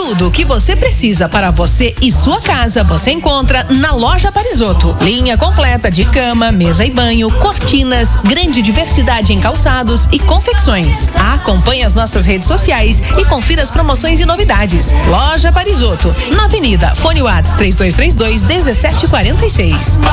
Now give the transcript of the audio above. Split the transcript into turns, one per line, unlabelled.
Tudo o que você precisa para você e sua casa você encontra na Loja Parisotto. Linha completa de cama, mesa e banho, cortinas, grande diversidade em calçados e confecções. Acompanhe as nossas redes sociais e confira as promoções e novidades. Loja Parisotto, na Avenida Fone Whats 3232 1746.